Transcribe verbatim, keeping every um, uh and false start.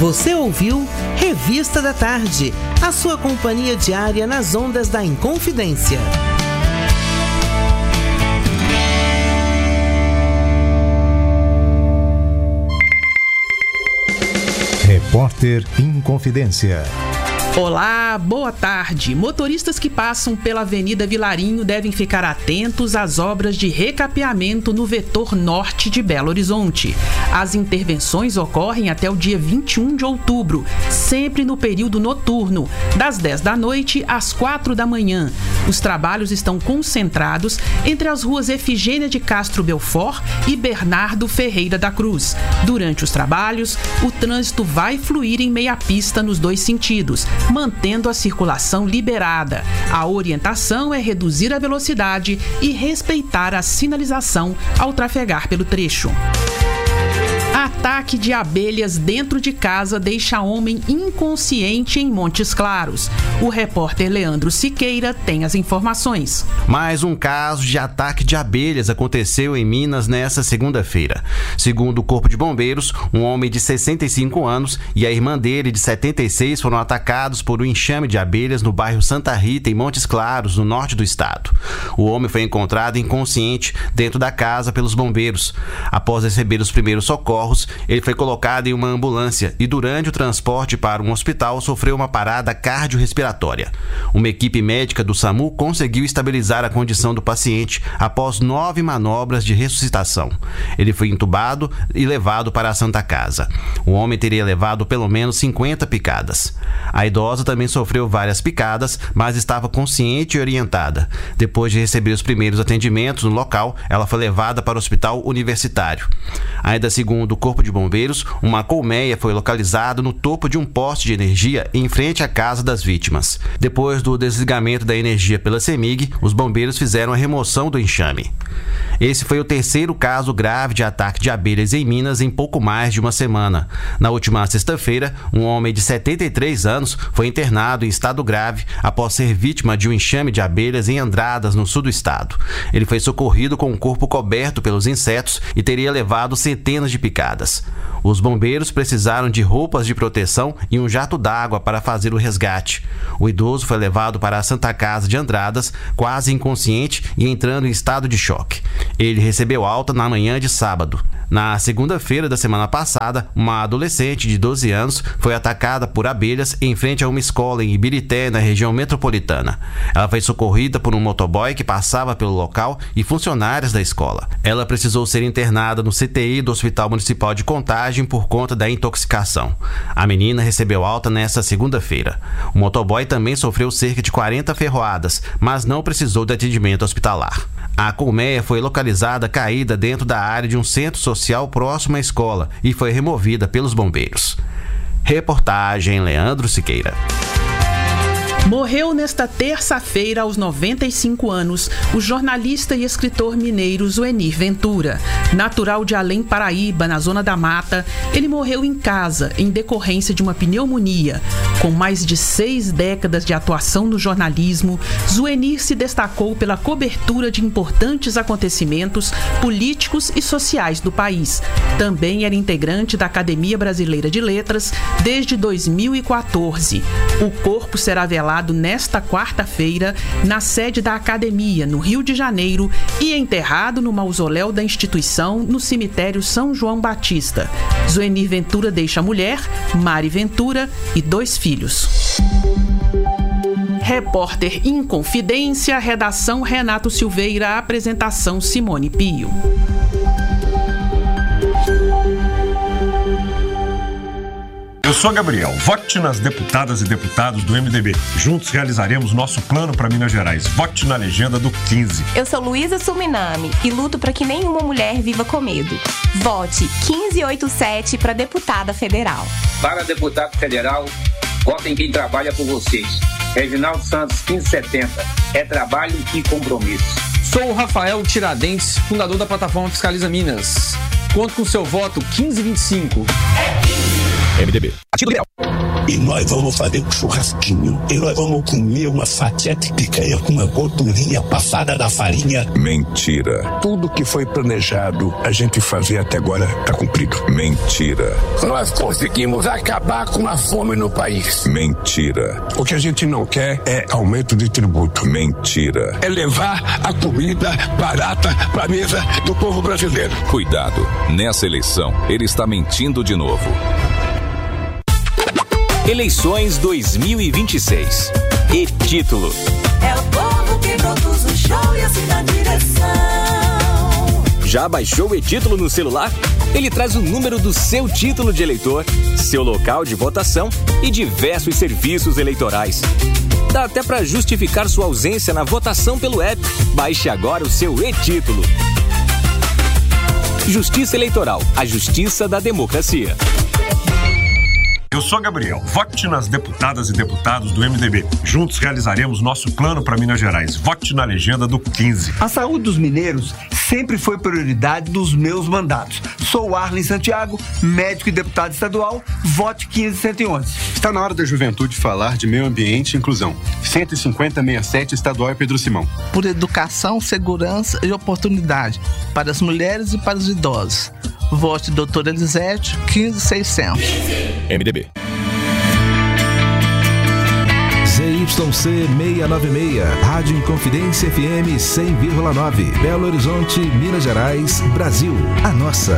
Você ouviu Revista da Tarde, a sua companhia diária nas ondas da Inconfidência. Repórter Inconfidência. Olá, boa tarde. Motoristas que passam pela Avenida Vilarinho devem ficar atentos às obras de recapeamento no vetor norte de Belo Horizonte. As intervenções ocorrem até o dia vinte e um de outubro, sempre no período noturno, das dez da noite às quatro da manhã. Os trabalhos estão concentrados entre as ruas Efigênia de Castro Belfort e Bernardo Ferreira da Cruz. Durante os trabalhos, o trânsito vai fluir em meia pista nos dois sentidos, mantendo a circulação liberada. A orientação é reduzir a velocidade e respeitar a sinalização ao trafegar pelo trecho. Ataque de abelhas dentro de casa deixa homem inconsciente em Montes Claros. O repórter Leandro Siqueira tem as informações. Mais um caso de ataque de abelhas aconteceu em Minas nesta segunda-feira. Segundo o Corpo de Bombeiros, um homem de sessenta e cinco anos e a irmã dele, de setenta e seis, foram atacados por um enxame de abelhas no bairro Santa Rita, em Montes Claros, no norte do estado. O homem foi encontrado inconsciente dentro da casa pelos bombeiros. Após receber os primeiros socorros, ele foi colocado em uma ambulância e durante o transporte para um hospital sofreu uma parada cardiorrespiratória. Uma equipe médica do SAMU conseguiu estabilizar a condição do paciente após nove manobras de ressuscitação. Ele foi entubado e levado para a Santa Casa. O homem teria levado pelo menos cinquenta picadas. A idosa também sofreu várias picadas, mas estava consciente e orientada. Depois de receber os primeiros atendimentos no local, ela foi levada para o hospital universitário. Ainda segundo o Corpo de Bombeiros, uma colmeia foi localizada no topo de um poste de energia em frente à casa das vítimas. Depois do desligamento da energia pela CEMIG, os bombeiros fizeram a remoção do enxame. Esse foi o terceiro caso grave de ataque de abelhas em Minas em pouco mais de uma semana. Na última sexta-feira, um homem de setenta e três anos foi internado em estado grave após ser vítima de um enxame de abelhas em Andradas, no sul do estado. Ele foi socorrido com o corpo coberto pelos insetos e teria levado centenas de picadas. Os bombeiros precisaram de roupas de proteção e um jato d'água para fazer o resgate. O idoso foi levado para a Santa Casa de Andradas, quase inconsciente e entrando em estado de choque. Ele recebeu alta na manhã de sábado. Na segunda-feira da semana passada, uma adolescente de doze anos foi atacada por abelhas em frente a uma escola em Ibirité, na região metropolitana. Ela foi socorrida por um motoboy que passava pelo local e funcionários da escola. Ela precisou ser internada no C T I do Hospital Municipal de Contagem por conta da intoxicação. A menina recebeu alta nesta segunda-feira. O motoboy também sofreu cerca de quarenta ferroadas, mas não precisou de atendimento hospitalar. A colmeia foi localizada caída dentro da área de um centro social próximo à escola e foi removida pelos bombeiros. Reportagem Leandro Siqueira. Morreu nesta terça-feira, aos noventa e cinco anos, o jornalista e escritor mineiro Zuenir Ventura. Natural de Além Paraíba, na Zona da Mata, ele morreu em casa em decorrência de uma pneumonia. Com mais de seis décadas de atuação no jornalismo, Zuenir se destacou pela cobertura de importantes acontecimentos políticos e sociais do país. Também era integrante da Academia Brasileira de Letras desde dois mil e quatorze. O corpo será velado nesta quarta-feira na sede da Academia, no Rio de Janeiro, e enterrado no mausoléu da instituição no cemitério São João Batista. Zuenir Ventura deixa mulher, Mari Ventura, e dois filhos. Repórter Inconfidência, redação Renato Silveira, apresentação Simone Pio. Eu sou Gabriel. Vote nas deputadas e deputados do M D B. Juntos realizaremos nosso plano para Minas Gerais. Vote na legenda do quinze. Eu sou Luísa Suminami e luto para que nenhuma mulher viva com medo. Vote quinze oitenta e sete para deputada federal. Para deputado federal, vote em quem trabalha por vocês. Reginaldo Santos, quinze setenta. É trabalho e compromisso. Sou o Rafael Tiradentes, fundador da plataforma Fiscaliza Minas. Conto com seu voto quinze vinte e cinco. É quinze! M D B. E nós vamos fazer um churrasquinho. E nós vamos comer uma fatia de picanha com uma gordurinha passada da farinha. Mentira. Tudo que foi planejado a gente fazer até agora tá cumprido. Mentira. Nós conseguimos acabar com a fome no país. Mentira. O que a gente não quer é aumento de tributo. Mentira. É levar a comida barata pra mesa do povo brasileiro. Cuidado. Nessa eleição, ele está mentindo de novo. Eleições dois mil e vinte e seis. E título: é o povo que produz o show e assim na direção. Já baixou o e-título no celular? Ele traz o número do seu título de eleitor, seu local de votação e diversos serviços eleitorais. Dá até para justificar sua ausência na votação pelo app. Baixe agora o seu e-título. Justiça Eleitoral, a justiça da democracia. Eu sou Gabriel, vote nas deputadas e deputados do M D B. Juntos realizaremos nosso plano para Minas Gerais. Vote na legenda do quinze. A saúde dos mineiros sempre foi prioridade dos meus mandatos. Sou Arlen Santiago, médico e deputado estadual. Vote quinze cento e onze. Está na hora da juventude falar de meio ambiente e inclusão. cento e cinquenta sessenta e sete estadual é Pedro Simão. Por educação, segurança e oportunidade para as mulheres e para os idosos. Vote doutora Elisete, quinze mil e seiscentos. M D B. Z Y C seiscentos e noventa e seis, Rádio Inconfidência F M cem vírgula nove, Belo Horizonte, Minas Gerais, Brasil. A nossa